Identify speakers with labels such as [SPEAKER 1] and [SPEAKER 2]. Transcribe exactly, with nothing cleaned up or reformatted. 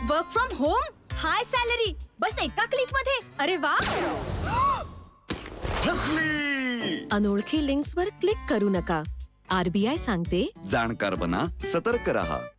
[SPEAKER 1] Work from home, high salary, बस एका click मध्ये. अरे वा.
[SPEAKER 2] फसली.
[SPEAKER 3] अनोळखी लिंक्सवर क्लिक करू नका. आरबीआय सांगते,
[SPEAKER 2] जाणकार बना, सतर्क रहा.